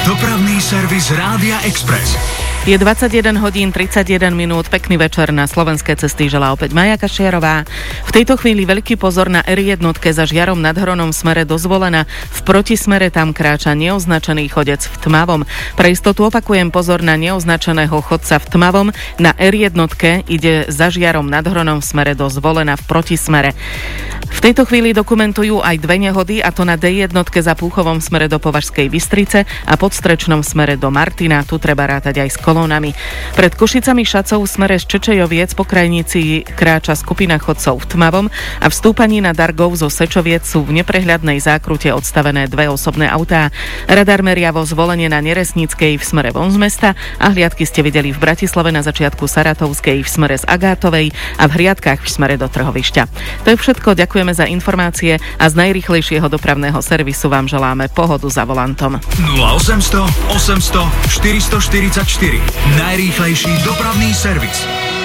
Dopravný servis Rádia Express. Je 21 hodín 31 minút, pekný večer, na slovenské cesty želá opäť Maja Kašiarová. V tejto chvíli veľký pozor na R1 za Žiarom nad Hronom v smere do Zvolena. V protismere tam kráča neoznačený chodec v tmavom. Pre istotu opakujem, pozor na neoznačeného chodca v tmavom. Na R1 ide za Žiarom nad Hronom v smere do Zvolena v protismere. V tejto chvíli dokumentujú aj dve nehody, a to na D1 za Púchovom smere do Považskej Bystrice a Podstrečnom smere do Martina. Tu treba rátať aj s kolónami. Pred Košicami Šacov v smere z Čečejoviec po krajnici kráča skupina chodcov v tmavom a v stúpaní na Dargov zo Sečoviec sú v neprehľadnej zákrute odstavené dve osobné autá. Radar meria vo Zvolenie na Neresníckej v smere von z mesta a hliadky ste videli v Bratislave na začiatku Saratovskej v smere z Agátovej a v hliadkach v smere do Trhovišťa. To je všetko, ďakujeme za informácie a z najrýchlejšieho dopravného servisu vám želáme pohodu za volantom. 0800 800 444. Najrýchlejší dopravný servis.